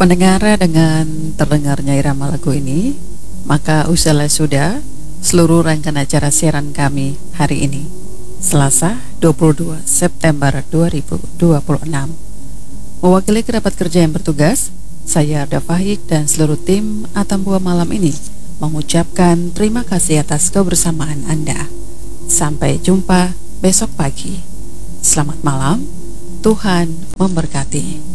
Mendengar dengan terdengarnya irama lagu ini, maka usahlah sudah seluruh rangkaian acara siaran kami hari ini, Selasa 22 September 2026. Mewakili kerabat kerja yang bertugas, saya Arda Fahik dan seluruh tim Atambua malam ini mengucapkan terima kasih atas kebersamaan Anda. Sampai jumpa besok pagi. Selamat malam, Tuhan memberkati.